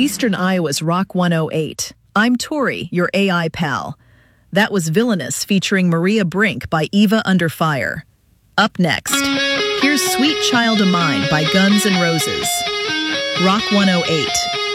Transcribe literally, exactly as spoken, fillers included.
Eastern Iowa's Rock one oh eight. I'm Tori, your A I pal. That was Villainous featuring Maria Brink by Eva Under Fire. Up next, here's Sweet Child of Mine by Guns N' Roses. Rock one oh eight.